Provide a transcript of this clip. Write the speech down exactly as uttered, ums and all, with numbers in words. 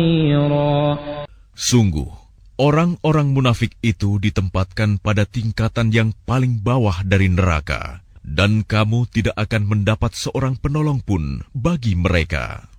Sungguh, orang-orang munafik itu ditempatkan pada tingkatan yang paling bawah dari neraka, dan kamu tidak akan mendapat seorang penolong pun bagi mereka.